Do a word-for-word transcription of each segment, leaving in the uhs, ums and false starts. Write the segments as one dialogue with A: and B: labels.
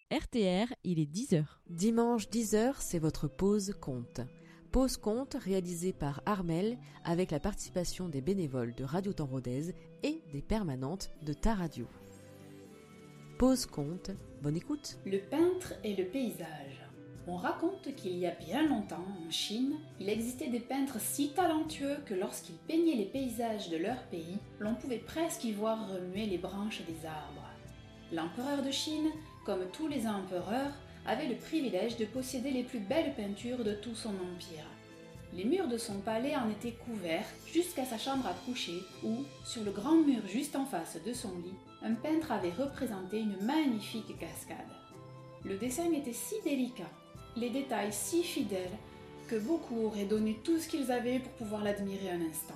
A: R T R, il est dix heures.
B: Dimanche dix heures, c'est votre pause conte. Pause conte réalisée par Armel avec la participation des bénévoles de Radio Temps Rodez et des permanentes de Ta Radio. Pause conte, bonne écoute.
C: Le peintre et le paysage. On raconte qu'il y a bien longtemps, en Chine, il existait des peintres si talentueux que lorsqu'ils peignaient les paysages de leur pays, l'on pouvait presque y voir remuer les branches des arbres. L'empereur de Chine, comme tous les empereurs, avait le privilège de posséder les plus belles peintures de tout son empire. Les murs de son palais en étaient couverts jusqu'à sa chambre à coucher où, sur le grand mur juste en face de son lit, un peintre avait représenté une magnifique cascade. Le dessin était si délicat, les détails si fidèles, que beaucoup auraient donné tout ce qu'ils avaient pour pouvoir l'admirer un instant.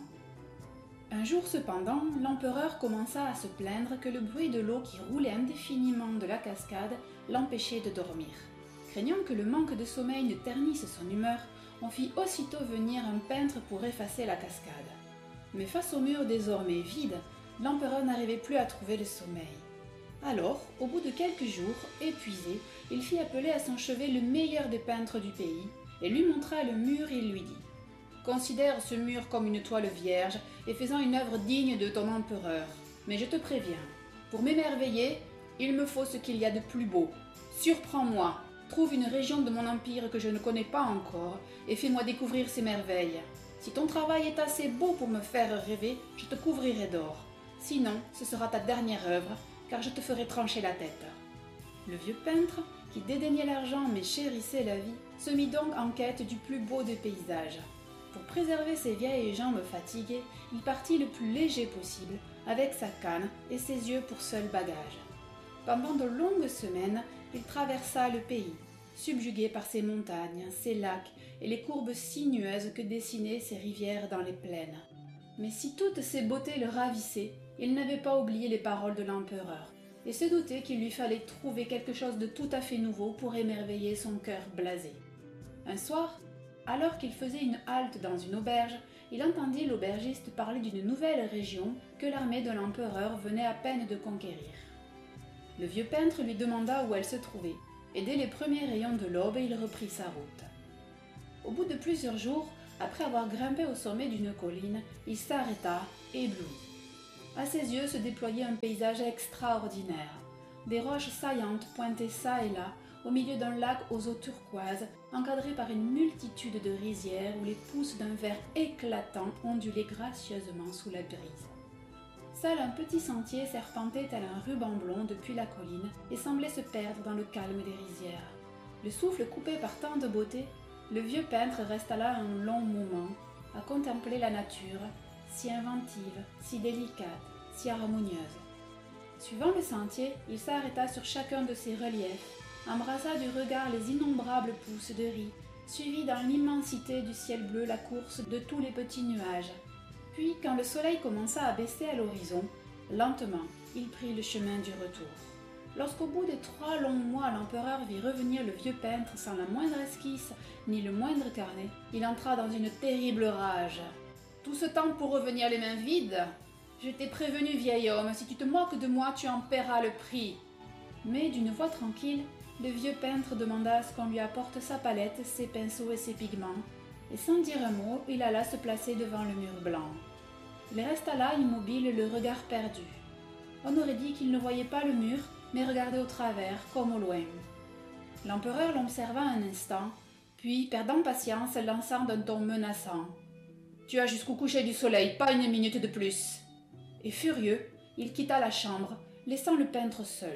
C: Un jour cependant, l'empereur commença à se plaindre que le bruit de l'eau qui roulait indéfiniment de la cascade l'empêchait de dormir. Craignant que le manque de sommeil ne ternisse son humeur, on fit aussitôt venir un peintre pour effacer la cascade. Mais face au mur désormais vide, l'empereur n'arrivait plus à trouver le sommeil. Alors, au bout de quelques jours, épuisé, il fit appeler à son chevet le meilleur des peintres du pays et lui montra le mur et lui dit « Considère ce mur comme une toile vierge et fais-en une œuvre digne de ton empereur. Mais je te préviens, pour m'émerveiller, il me faut ce qu'il y a de plus beau. Surprends-moi, trouve une région de mon empire que je ne connais pas encore et fais-moi découvrir ces merveilles. Si ton travail est assez beau pour me faire rêver, je te couvrirai d'or. Sinon, ce sera ta dernière œuvre, car je te ferai trancher la tête. » Le vieux peintre, qui dédaignait l'argent mais chérissait la vie, se mit donc en quête du plus beau des paysages. Pour préserver ses vieilles jambes fatiguées, il partit le plus léger possible, avec sa canne et ses yeux pour seul bagage. Pendant de longues semaines, il traversa le pays, subjugué par ses montagnes, ses lacs et les courbes sinueuses que dessinaient ses rivières dans les plaines. Mais si toutes ces beautés le ravissaient, il n'avait pas oublié les paroles de l'empereur, et se doutait qu'il lui fallait trouver quelque chose de tout à fait nouveau pour émerveiller son cœur blasé. Un soir, alors qu'il faisait une halte dans une auberge, il entendit l'aubergiste parler d'une nouvelle région que l'armée de l'empereur venait à peine de conquérir. Le vieux peintre lui demanda où elle se trouvait, et dès les premiers rayons de l'aube, il reprit sa route. Au bout de plusieurs jours, après avoir grimpé au sommet d'une colline, il s'arrêta, ébloui. À ses yeux se déployait un paysage extraordinaire. Des roches saillantes pointaient çà et là, au milieu d'un lac aux eaux turquoises, encadré par une multitude de rizières où les pousses d'un vert éclatant ondulaient gracieusement sous la brise. Seul un petit sentier serpentait tel un ruban blond depuis la colline et semblait se perdre dans le calme des rizières. Le souffle coupé par tant de beauté, le vieux peintre resta là un long moment, à contempler la nature, si inventive, si délicate, si harmonieuse. Suivant le sentier, il s'arrêta sur chacun de ces reliefs, embrassa du regard les innombrables pousses de riz, suivit dans l'immensité du ciel bleu la course de tous les petits nuages. Puis, quand le soleil commença à baisser à l'horizon, lentement, il prit le chemin du retour. Lorsqu'au bout de trois longs mois, l'empereur vit revenir le vieux peintre sans la moindre esquisse ni le moindre carnet, il entra dans une terrible rage. « Tout ce temps pour revenir les mains vides ? Je t'ai prévenu, vieil homme, si tu te moques de moi, tu en paieras le prix. » Mais d'une voix tranquille, le vieux peintre demanda à ce qu'on lui apporte sa palette, ses pinceaux et ses pigments, et sans dire un mot, il alla se placer devant le mur blanc. Il resta là, immobile, le regard perdu. On aurait dit qu'il ne voyait pas le mur, mais regardait au travers, comme au loin. L'empereur l'observa un instant, puis, perdant patience, lançant d'un ton menaçant. « Tu as jusqu'au coucher du soleil, pas une minute de plus !» Et furieux, il quitta la chambre, laissant le peintre seul.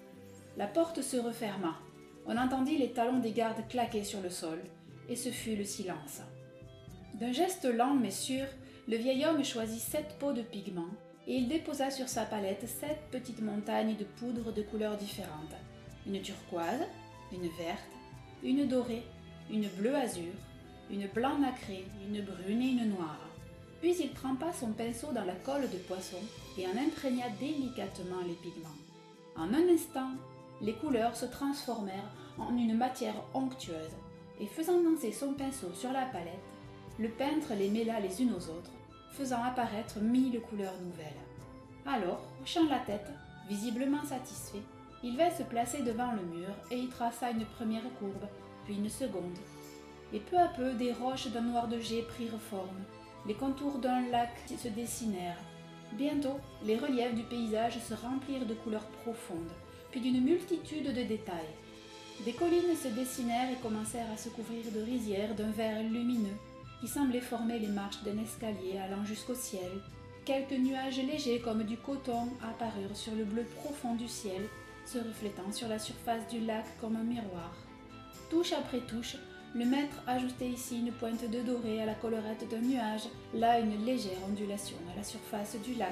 C: La porte se referma. On entendit les talons des gardes claquer sur le sol, et ce fut le silence. D'un geste lent mais sûr, le vieil homme choisit sept pots de pigments, et il déposa sur sa palette sept petites montagnes de poudre de couleurs différentes. Une turquoise, une verte, une dorée, une bleu azur, une blanc nacré, une brune et une noire. Puis il trempa son pinceau dans la colle de poisson et en imprégna délicatement les pigments. En un instant, les couleurs se transformèrent en une matière onctueuse, et faisant danser son pinceau sur la palette, le peintre les mêla les unes aux autres, faisant apparaître mille couleurs nouvelles. Alors, hochant la tête, visiblement satisfait, Il vint se placer devant le mur et y traça une première courbe, puis une seconde. Et peu à peu, des roches d'un noir de jet prirent forme. Les contours d'un lac se dessinèrent. Bientôt, les reliefs du paysage se remplirent de couleurs profondes, puis d'une multitude de détails. Des collines se dessinèrent et commencèrent à se couvrir de rizières d'un vert lumineux qui semblait former les marches d'un escalier allant jusqu'au ciel. Quelques nuages légers comme du coton apparurent sur le bleu profond du ciel, se reflétant sur la surface du lac comme un miroir. Touche après touche, le maître ajoutait ici une pointe de doré à la collerette d'un nuage, là une légère ondulation à la surface du lac.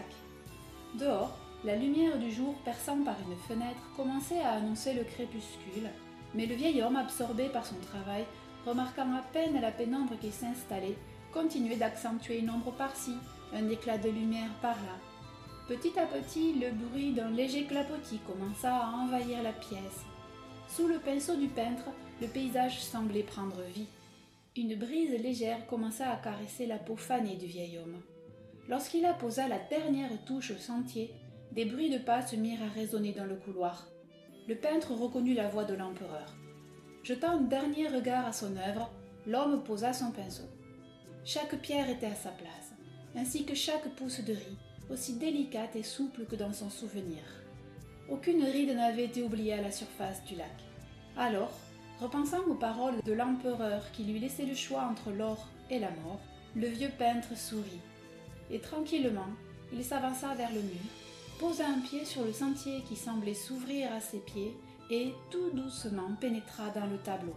C: Dehors, la lumière du jour perçant par une fenêtre commençait à annoncer le crépuscule, mais le vieil homme, absorbé par son travail, remarquant à peine la pénombre qui s'installait, continuait d'accentuer une ombre par-ci, un éclat de lumière par-là. Petit à petit, le bruit d'un léger clapotis commença à envahir la pièce. Sous le pinceau du peintre, le paysage semblait prendre vie. Une brise légère commença à caresser la peau fanée du vieil homme. Lorsqu'il apposa la dernière touche au sentier, des bruits de pas se mirent à résonner dans le couloir. Le peintre reconnut la voix de l'empereur. Jetant un dernier regard à son œuvre, l'homme posa son pinceau. Chaque pierre était à sa place, ainsi que chaque pousse de riz, aussi délicate et souple que dans son souvenir. Aucune ride n'avait été oubliée à la surface du lac. Alors, repensant aux paroles de l'empereur qui lui laissait le choix entre l'or et la mort, le vieux peintre sourit. Et tranquillement, il s'avança vers le mur, posa un pied sur le sentier qui semblait s'ouvrir à ses pieds et, tout doucement, pénétra dans le tableau.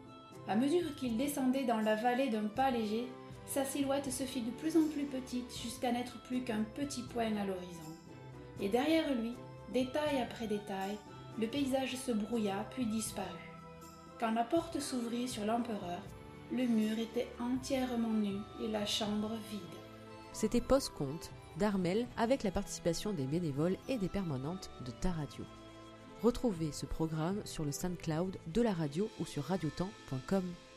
C: À mesure qu'il descendait dans la vallée d'un pas léger, sa silhouette se fit de plus en plus petite jusqu'à n'être plus qu'un petit point à l'horizon. Et derrière lui, détail après détail, le paysage se brouilla puis disparut. Quand la porte s'ouvrit sur l'empereur, le mur était entièrement nu et la chambre vide.
B: C'était Post-Conte d'Armel avec la participation des bénévoles et des permanentes de Ta Radio. Retrouvez ce programme sur le SoundCloud de la radio ou sur radiotemps point com.